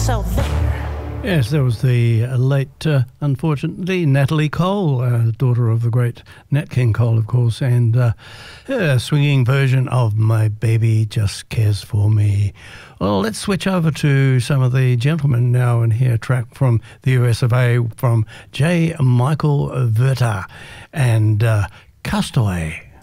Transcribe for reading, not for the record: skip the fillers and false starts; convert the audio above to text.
yourself there. Yes, that was the late, unfortunately, Natalie Cole, daughter of the great Nat King Cole, of course, and a swinging version of My Baby Just Cares For Me. Well, let's switch over to some of the gentlemen now and hear a track from the US of A from J. Michael Verta and Castaway.